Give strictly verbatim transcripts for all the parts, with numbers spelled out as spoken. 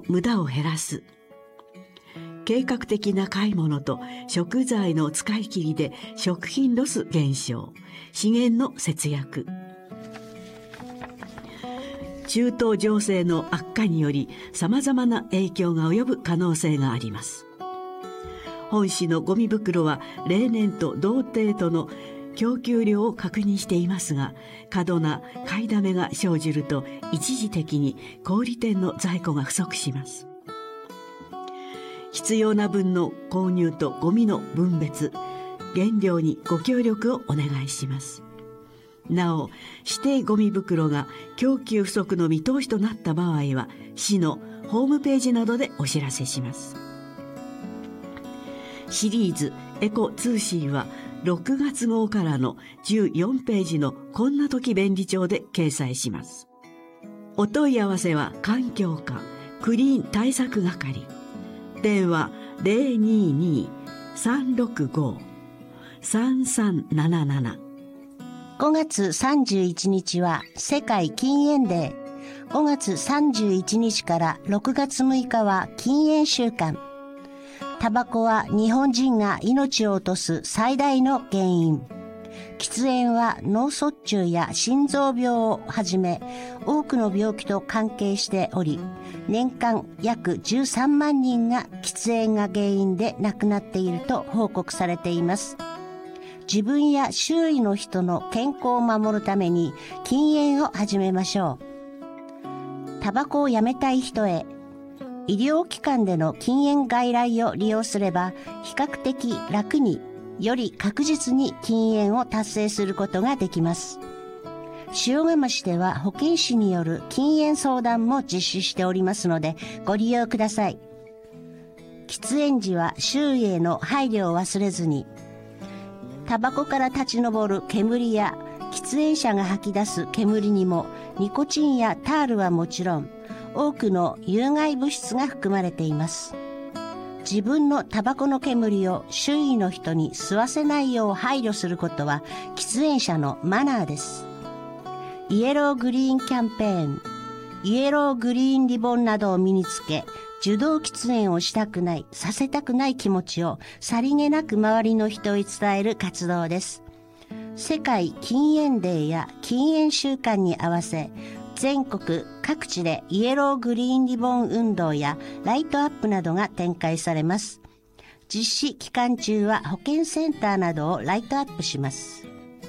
無駄を減らす。計画的な買い物と食材の使い切りで食品ロス減少、資源の節約。中東情勢の悪化によりさまざまな影響が及ぶ可能性があります。本市のゴミ袋は例年と同程度の供給量を確認していますが、過度な買いだめが生じると一時的に小売店の在庫が不足します。必要な分の購入とゴミの分別、減量にご協力をお願いします。なお、指定ゴミ袋が供給不足の見通しとなった場合は、市のホームページなどでお知らせします。シリーズエコ通信はろくがつ号からのじゅうよんページのこんな時便利帳で掲載します。お問い合わせは環境課クリーン対策係、電話 ゼロにーにーさんろくごーさんさんなななな。 ごがつさんじゅういちにちは世界禁煙デー。ごがつさんじゅういちにちからろくがつむいかは禁煙週間。タバコは日本人が命を落とす最大の原因。喫煙は脳卒中や心臓病をはじめ多くの病気と関係しており、年間約じゅうさんまんにんが喫煙が原因で亡くなっていると報告されています。自分や周囲の人の健康を守るために禁煙を始めましょう。タバコをやめたい人へ、医療機関での禁煙外来を利用すれば比較的楽により確実に禁煙を達成することができます。塩釜市では保健師による禁煙相談も実施しておりますのでご利用ください。喫煙時は周囲への配慮を忘れずに、タバコから立ち上る煙や喫煙者が吐き出す煙にもニコチンやタールはもちろん多くの有害物質が含まれています。自分のタバコの煙を周囲の人に吸わせないよう配慮することは喫煙者のマナーです。イエローグリーンキャンペーン、イエローグリーンリボンなどを身につけ、受動喫煙をしたくない、させたくない気持ちをさりげなく周りの人に伝える活動です。世界禁煙デーや禁煙週間に合わせ、全国各地でイエローグリーンリボン運動やライトアップなどが展開されます。実施期間中は保健センターなどをライトアップします。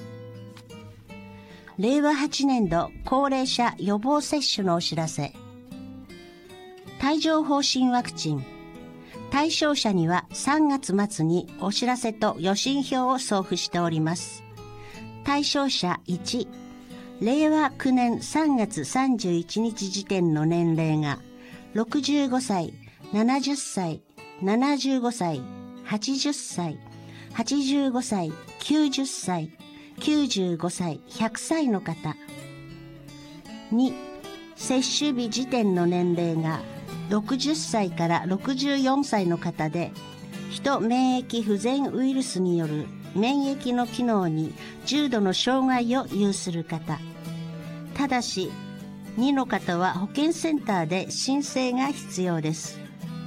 れいわはちねんど高齢者予防接種のお知らせ。帯状疱疹ワクチン。対象者にはさんがつまつにお知らせと予診票を送付しております。対象者いち、れいわきゅうねんさんがつさんじゅういちにち時点の年齢がろくじゅうごさい、ななじゅっさい、ななじゅうごさい、はちじゅっさい、はちじゅうごさい、きゅうじゅっさい、きゅうじゅうごさい、ひゃくさいの方。に、接種日時点の年齢がろくじゅっさいからろくじゅうよんさいの方で、ヒト免疫不全ウイルスによる免疫の機能に重度の障害を有する方。ただし、にの方は保健センターで申請が必要です。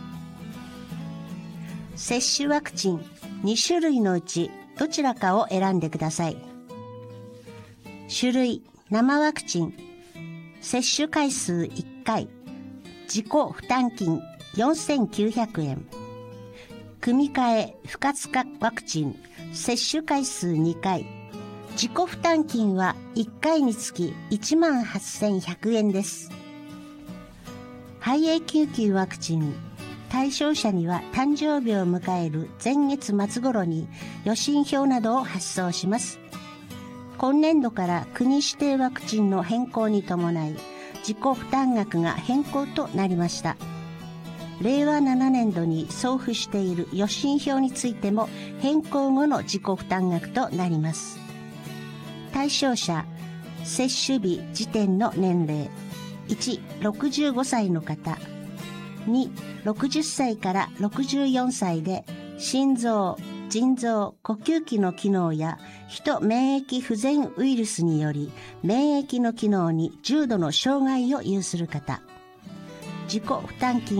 接種ワクチンにしゅるいのうちどちらかを選んでください。種類、生ワクチン、接種回数いっかい、自己負担金よんせんきゅうひゃくえん。組み換え不活化ワクチン、接種回数にかい、自己負担金はいっかいにつきいちまんはっせんひゃくえんです。肺炎救急ワクチン、対象者には誕生日を迎える前月末頃に予診票などを発送します。今年度から国指定ワクチンの変更に伴い、自己負担額が変更となりました。れいわななねんどに送付している予診票についても変更後の自己負担額となります。対象者、接種日時点の年齢。いち、ろくじゅうごさいの方。に、ろくじゅっさいからろくじゅうよんさいで心臓、腎臓、呼吸器の機能やヒト免疫不全ウイルスにより免疫の機能に重度の障害を有する方。自己負担金